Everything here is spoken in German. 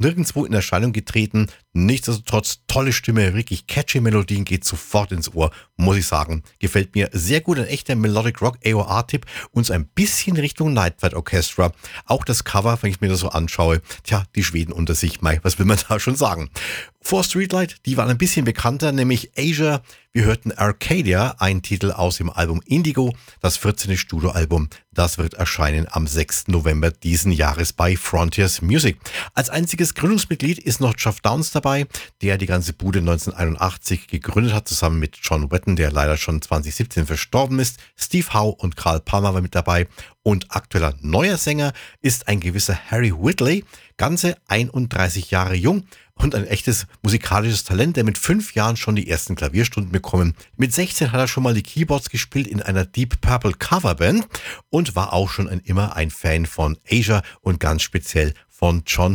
nirgendwo in Erscheinung getreten. Nichtsdestotrotz tolle Stimme, wirklich catchy Melodien, geht sofort ins Ohr, muss ich sagen. Gefällt mir sehr gut, ein echter Melodic Rock AOR-Tipp und so ein bisschen Richtung Night Flight Orchestra. Auch das Cover, wenn ich mir das so anschaue, tja, die Schweden unter sich, Mai, was will man da schon sagen? Vor Streetlight, die waren ein bisschen bekannter, nämlich Asia. Wir hörten Arcadia, ein Titel aus dem Album Indigo, das 14. Studioalbum. Das wird erscheinen am 6. November diesen Jahres bei Frontiers Music. Als einziges Gründungsmitglied ist noch Geoff Downes dabei, der die ganze Bude 1981 gegründet hat, zusammen mit John Wetton, der leider schon 2017 verstorben ist. Steve Howe und Carl Palmer war mit dabei. Und aktueller neuer Sänger ist ein gewisser Harry Whitley, ganze 31 Jahre jung und ein echtes musikalisches Talent, der mit 5 Jahren schon die ersten Klavierstunden bekommen. Mit 16 hat er schon mal die Keyboards gespielt in einer Deep Purple Coverband und war auch schon immer ein Fan von Asia und ganz speziell von John